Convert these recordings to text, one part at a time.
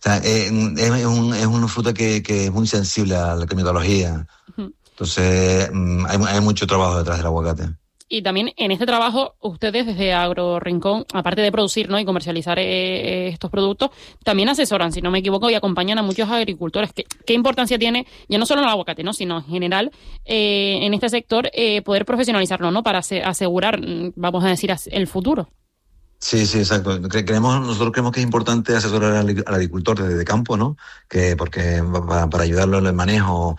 sea, es una fruta que es muy sensible a la climatología. Entonces, hay mucho trabajo detrás del aguacate. Y también en este trabajo, ustedes desde AgroRincón, aparte de producir, ¿no?, y comercializar estos productos, también asesoran, si no me equivoco, y acompañan a muchos agricultores. ¿Qué importancia tiene, ya no solo en el aguacate, ¿no?, sino en general en este sector, poder profesionalizarlo, ¿no?, para asegurar, vamos a decir, el futuro? Sí, exacto. Nosotros creemos que es importante asesorar al agricultor desde campo, ¿no? Porque para ayudarlo en el manejo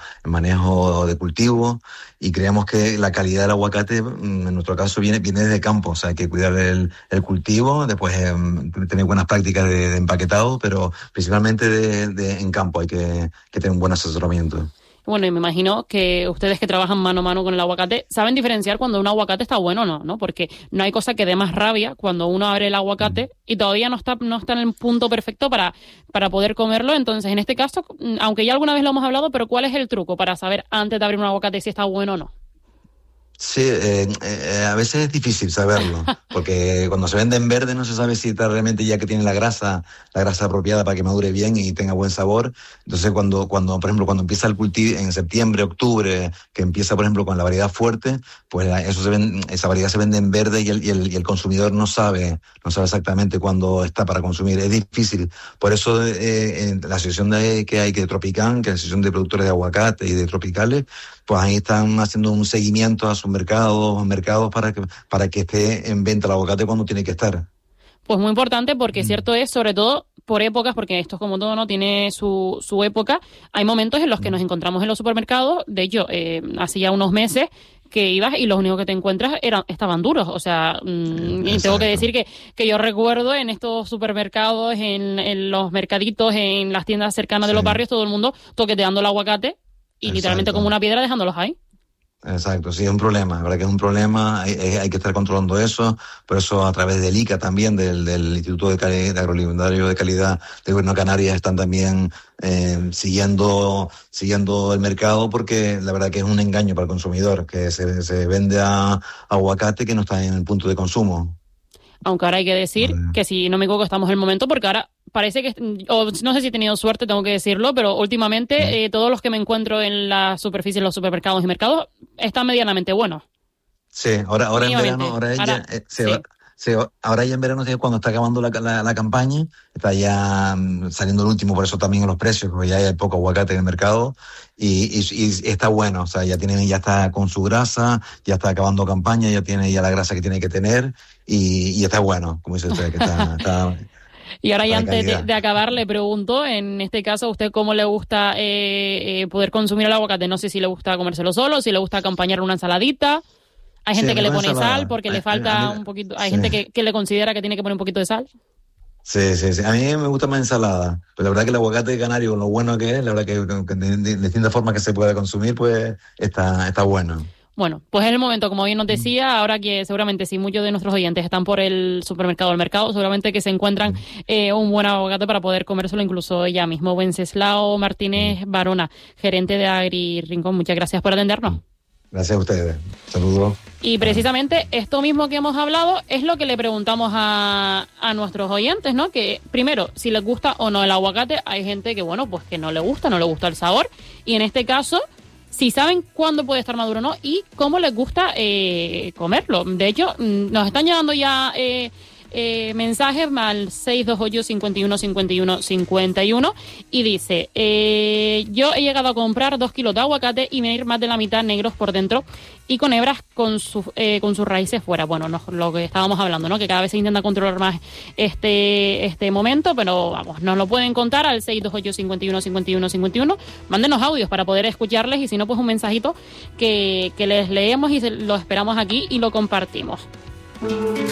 de cultivo, y creemos que la calidad del aguacate, en nuestro caso, viene desde campo. O sea, hay que cuidar el cultivo, después tener buenas prácticas de empaquetado, pero principalmente en campo hay que tener un buen asesoramiento. Bueno, y me imagino que ustedes que trabajan mano a mano con el aguacate saben diferenciar cuando un aguacate está bueno o no, ¿no? Porque no hay cosa que dé más rabia cuando uno abre el aguacate y todavía no está en el punto perfecto para poder comerlo. Entonces, en este caso, aunque ya alguna vez lo hemos hablado, pero ¿cuál es el truco para saber antes de abrir un aguacate si está bueno o no? Sí, a veces es difícil saberlo, porque cuando se vende en verde no se sabe si está realmente ya que tiene la grasa apropiada para que madure bien y tenga buen sabor. Entonces, cuando por ejemplo, cuando empieza el cultivo en septiembre, octubre, que empieza, por ejemplo, con la variedad fuerte, pues esa variedad se vende en verde y el consumidor no sabe exactamente cuándo está para consumir. Es difícil. Por eso en la asociación que hay de Tropican, que es la asociación de productores de aguacate y de tropicales, pues ahí están haciendo un seguimiento a sus mercados para que esté en venta el aguacate cuando tiene que estar. Pues muy importante, porque cierto es, sobre todo por épocas, porque esto es como todo, ¿no? Tiene su época. Hay momentos en los que nos encontramos en los supermercados. De hecho, hace ya unos meses que ibas y los únicos que te encuentras estaban duros. O sea, y tengo que decir que yo recuerdo en estos supermercados, en los mercaditos, en las tiendas cercanas de los barrios, todo el mundo toqueteando el aguacate y literalmente como una piedra dejándolos ahí. Exacto, sí, es un problema, la verdad que es un problema, hay que estar controlando eso, por eso a través del ICA también, del Instituto de Agroalimentario de Calidad del Gobierno de Canarias, están también siguiendo el mercado, porque la verdad que es un engaño para el consumidor, que se vende a aguacate que no está en el punto de consumo. Aunque ahora hay que decir que, si no me equivoco, estamos en el momento, porque ahora parece que, o no sé si he tenido suerte, tengo que decirlo, pero últimamente todos los que me encuentro en la superficie, en los supermercados y mercados, están medianamente buenos. Sí, ahora en verano, ahora ya en verano, cuando está acabando la campaña, está ya saliendo el último, por eso también los precios, porque ya hay poco aguacate en el mercado y está bueno, o sea, ya está con su grasa, ya está acabando campaña, ya tiene ya la grasa que tiene que tener y está bueno, como dice usted, que está Y ahora, ya antes de acabar, le pregunto, en este caso, ¿a usted cómo le gusta poder consumir el aguacate? No sé si le gusta comérselo solo, si le gusta acompañar una ensaladita. Hay gente que le pone sal porque le falta un poquito. Hay gente que le considera que tiene que poner un poquito de sal. Sí. A mí me gusta más ensalada. Pero la verdad que el aguacate canario, lo bueno que es, la verdad que de distintas formas que se pueda consumir, pues está bueno. Bueno, pues en el momento, como bien nos decía, ahora que seguramente si muchos de nuestros oyentes están por el supermercado o el mercado, seguramente que se encuentran un buen aguacate para poder comérselo incluso ya mismo. Wenceslao Martínez Barona, gerente de AgroRincón, muchas gracias por atendernos. Gracias a ustedes. Saludos. Y precisamente esto mismo que hemos hablado es lo que le preguntamos a nuestros oyentes, ¿no? Que primero, si les gusta o no el aguacate. Hay gente que, bueno, pues que no le gusta el sabor. Y en este caso, si saben cuándo puede estar maduro o no y cómo les gusta comerlo. De hecho, nos están llegando ya mensajes al 628-51-51-51 y dice, yo he llegado a comprar 2 kilos de aguacate y venir más de la mitad negros por dentro y con hebras con sus raíces fuera. Bueno, lo que estábamos hablando, ¿no? Que cada vez se intenta controlar más este momento, pero vamos, nos lo pueden contar al 628-51-51-51. Mándenos audios para poder escucharles y si no, pues un mensajito que les leemos y lo esperamos aquí y lo compartimos.